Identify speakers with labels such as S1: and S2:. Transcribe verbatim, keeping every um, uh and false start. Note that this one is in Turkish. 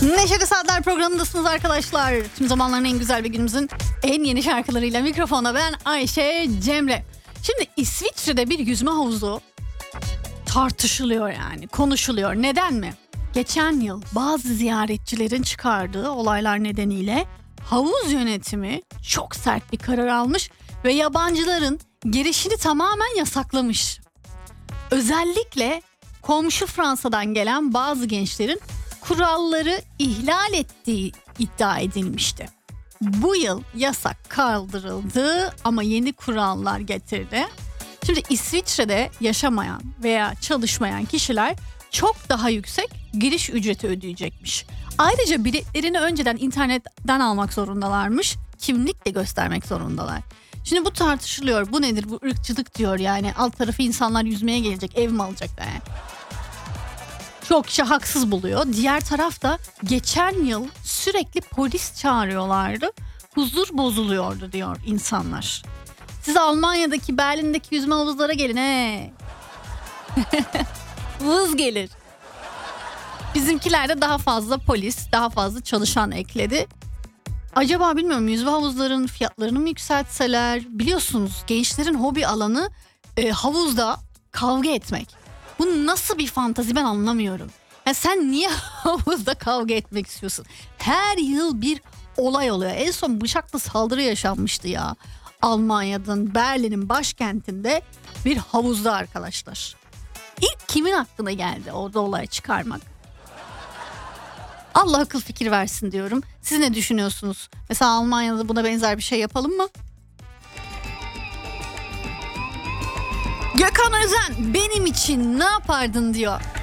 S1: Neşeli Saatler programındasınız arkadaşlar. Tüm zamanların en güzel ve günümüzün en yeni şarkılarıyla mikrofona ben Ayşe Cemre. Şimdi İsviçre'de bir yüzme havuzu tartışılıyor, yani konuşuluyor. Neden mi? Geçen yıl bazı ziyaretçilerin çıkardığı olaylar nedeniyle havuz yönetimi çok sert bir karar almış ve yabancıların girişini tamamen yasaklamış. Özellikle komşu Fransa'dan gelen bazı gençlerin kuralları ihlal ettiği iddia edilmişti. Bu yıl yasak kaldırıldı ama yeni kurallar getirdi. Şimdi İsviçre'de yaşamayan veya çalışmayan kişiler çok daha yüksek giriş ücreti ödeyecekmiş. Ayrıca biletlerini önceden internetten almak zorundalarmış. Kimlikle göstermek zorundalar. Şimdi bu tartışılıyor. Bu nedir? Bu ırkçılık diyor yani. Alt tarafı insanlar yüzmeye gelecek, ev mi alacaklar yani. Çok kişi haksız buluyor. Diğer tarafta geçen yıl sürekli polis çağırıyorlardı. Huzur bozuluyordu diyor insanlar. Siz Almanya'daki, Berlin'deki yüzme havuzlara gelin he. Vız gelir. Bizimkilerde daha fazla polis, daha fazla çalışan ekledi. Acaba bilmiyorum, yüzme havuzların fiyatlarını mı yükseltseler? Biliyorsunuz gençlerin hobi alanı e, havuzda kavga etmek. Bu nasıl bir fantazi, ben anlamıyorum. Ya sen niye havuzda kavga etmek istiyorsun? Her yıl bir olay oluyor. En son bıçaklı saldırı yaşanmıştı ya. Almanya'dan, Berlin'in başkentinde bir havuzda arkadaşlar. İlk kimin aklına geldi orada olay çıkarmak? Allah akıl fikir versin diyorum. Siz ne düşünüyorsunuz? Mesela Almanya'da buna benzer bir şey yapalım mı? Gökhan Özen benim için ne yapardın diyor.